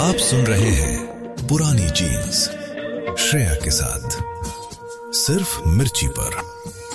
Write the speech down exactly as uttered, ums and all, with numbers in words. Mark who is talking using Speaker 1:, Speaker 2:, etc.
Speaker 1: आप सुन रहे हैं पुरानी जीन्स श्रेया के साथ, सिर्फ मिर्ची पर।